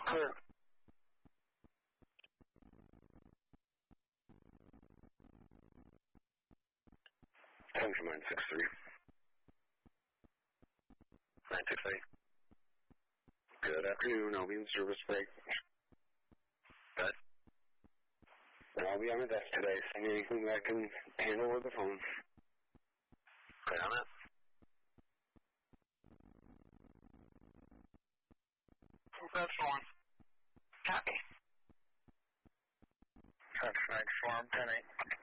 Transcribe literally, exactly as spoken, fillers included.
Clear. ten from nine six three. nine six eight. Good afternoon. I'll be in service break. Good. I'll be on the desk today. Send me anything that I can handle over the phone. Okay, on it. That's one. Copy. That's nine form, ten eight.